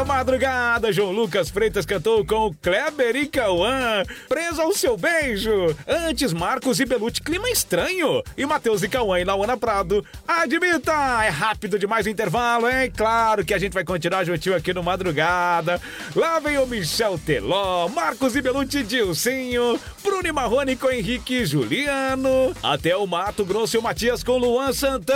Na madrugada, João Lucas Freitas cantou com Kleber e Cauã. Presa ao seu beijo. Antes, Marcos e Belucci, Clima Estranho. E Matheus e Cauã e Lauana Prado. Admita, é rápido demais o intervalo, hein? Claro que a gente vai continuar juntinho aqui no Madrugada. Lá vem o Michel Teló, Marcos e Belucci, Dilcinho, Bruno e Marrone com Henrique e Juliano. Até o Mato Grosso e o Matias com Luan Santana.